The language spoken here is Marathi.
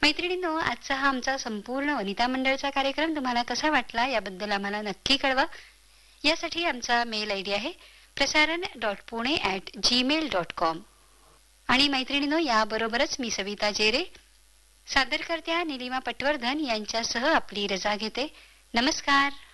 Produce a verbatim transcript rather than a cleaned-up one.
मैत्रिणींनो, आजचा हा आमचा संपूर्ण वनिता मंडळचा कार्यक्रम तुम्हाला कसा वाटला याबद्दल आम्हाला नक्की कळवा. यासाठी आमचा मेल आय डी आहे प्रसारण dot Pune at Gmail dot com. आणि मैत्रिणींनो, याबरोबरच मी सविता जेरे, सादरकर्त्या निलिमा पटवर्धन यांच्यासह आपली रजा घेते. नमस्कार.